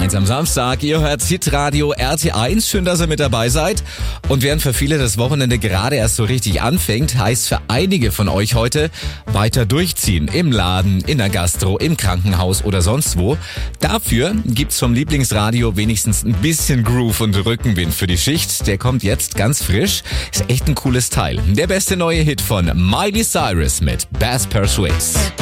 1 am Samstag. Ihr hört Hitradio RT1. Schön, dass ihr mit dabei seid. Und während für viele das Wochenende gerade erst so richtig anfängt, heißt für einige von euch heute weiter durchziehen. Im Laden, in der Gastro, im Krankenhaus oder sonst wo. Dafür gibt's vom Lieblingsradio wenigstens ein bisschen Groove und Rückenwind für die Schicht. Der kommt jetzt ganz frisch. Ist echt ein cooles Teil. Der beste neue Hit von Miley Cyrus mit Bass Persuades.